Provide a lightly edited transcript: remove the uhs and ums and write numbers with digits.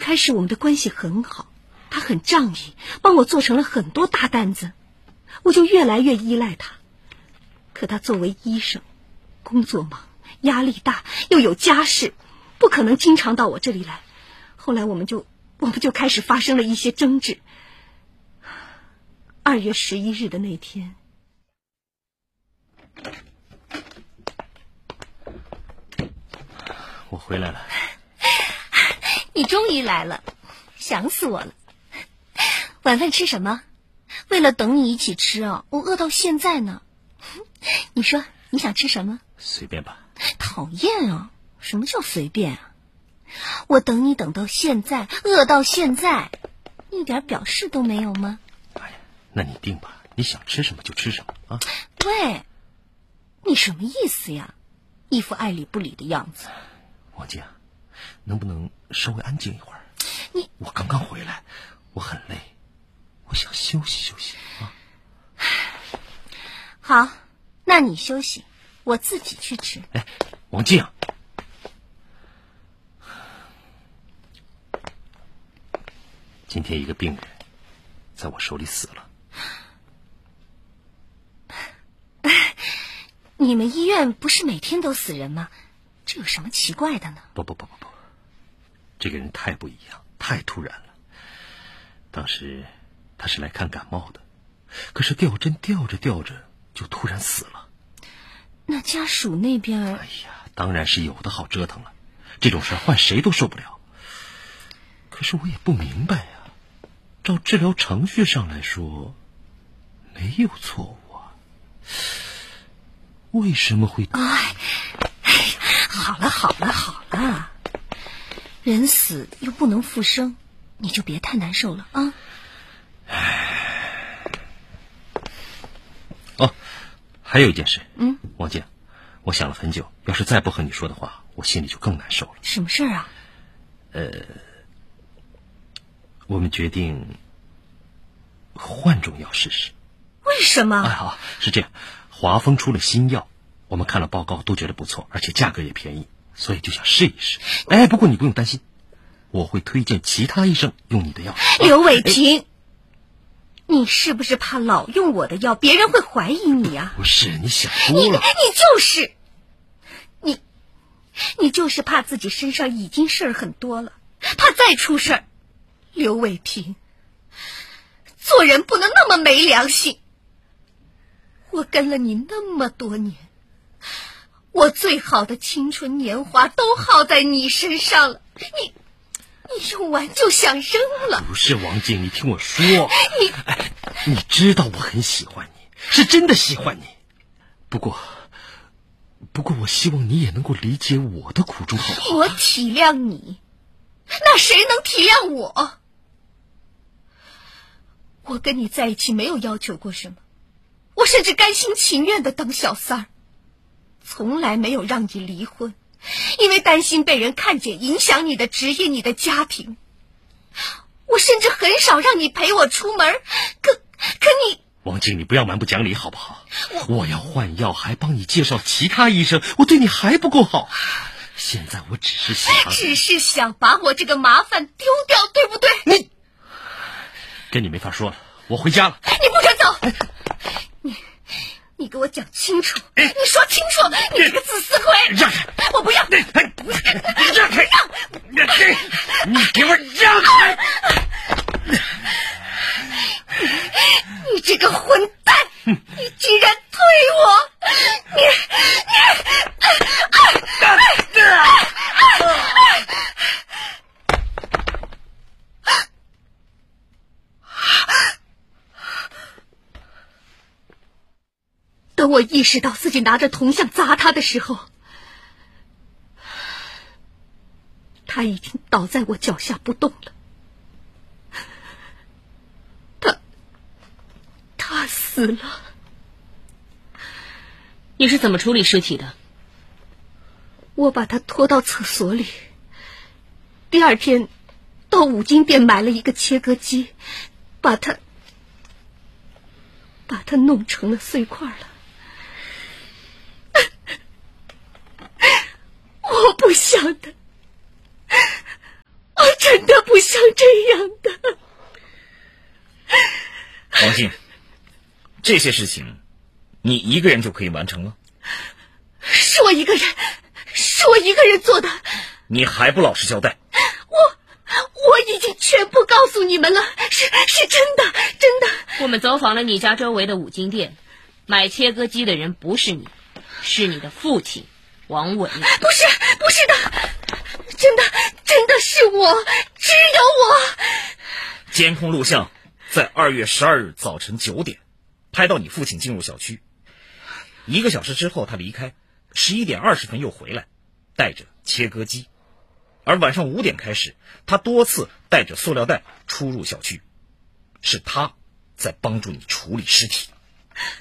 开始我们的关系很好，他很仗义，帮我做成了很多大单子，我就越来越依赖他。可他作为医生，工作忙，压力大，又有家事，不可能经常到我这里来。后来我们就开始发生了一些争执。2月11日的那天， 我回来了。 你终于来了，想死我了。晚饭吃什么？为了等你一起吃啊，我饿到现在呢。你说你想吃什么？ 随便吧。 讨厌啊！什么叫随便啊？我等你等到现在，饿到现在，一点表示都没有吗？ 哎呀，那你定吧，你想吃什么就吃什么啊。 喂，你什么意思呀？一副爱理不理的样子。 王静，能不能稍微安静一会儿？我刚刚回来，我很累，我想休息休息啊。 好，那你休息，我自己去吃。 哎，王静，今天一个病人在我手里死了。 你们医院不是每天都死人吗？这有什么奇怪的呢？ 不，这个人太不一样，太突然了。当时他是来看感冒的，可是吊针吊着吊着就突然死了。 那家属那边…… 哎呀，当然是有的好折腾了，这种事换谁都受不了。可是我也不明白呀，照治疗程序上来说没有错误啊，为什么会…… 好了，人死又不能复生，你就别太难受了啊。 哦，还有一件事，王静，我想了很久，要是再不和你说的话，我心里就更难受了。 什么事啊？ 我们决定换种药试试。 为什么？ 好，是这样，华丰出了新药，我们看了报告都觉得不错，而且价格也便宜，所以就想试一试。不过你不用担心，我会推荐其他医生用你的药。 刘伟平，你是不是怕老用我的药，别人会怀疑你啊？ 不是，你想多了。 你就是怕自己身上已经事儿很多了，怕再出事儿。刘伟平，做人不能那么没良心。我跟了你那么多年，我最好的青春年华都耗在你身上了，你用完就想扔了。 不是王静，你听我说，你知道我很喜欢你，是真的喜欢你。不过我希望你也能够理解我的苦衷，好不好？ 我体谅你，那谁能体谅我？我跟你在一起没有要求过什么，我甚至甘心情愿的当小三儿，从来没有让你离婚，因为担心被人看见影响你的职业、你的家庭。我甚至很少让你陪我出门，可你…… 王静，你不要蛮不讲理好不好？我要换药，还帮你介绍其他医生，我对你还不够好。现在我只是想把我这个麻烦丢掉，对不对？ 跟你没法说了，我回家了。 你不准走！你给我讲清楚，你说清楚，你这个自私鬼！ 让开！ 我不要！ 让开！你给我让开！ 你这个混蛋！你竟然推我！等我意识到自己拿着铜像砸他的时候，他已经倒在我脚下不动了。他死了。 你是怎么处理尸体的？ 我把他拖到厕所里，第二天到五金店买了一个切割机，把它弄成了碎块了。我不想的，我真的不不像这样的。 王静，这些事情你一个人就可以完成了？ 是我一个人做的。 你还不老实交代？ 我已经全部告诉你们了，是真的。 我们走访了你家周围的五金店，买切割机的人不是你，是你的父亲王伟。 不是的，真的是我，只有我。 监控录像在2月12日早晨9点拍到你父亲进入小区，1个小时之后他离开，11点20分又回来，带着切割机。而晚上5点开始，他多次带着塑料袋出入小区，是他在帮助你处理尸体。